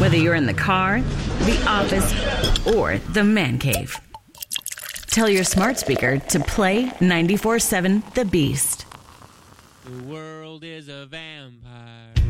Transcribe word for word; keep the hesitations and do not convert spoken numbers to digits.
Whether you're in the car, the office, or the man cave. Tell your smart speaker to play ninety-four seven The Beast. The world is a vampire.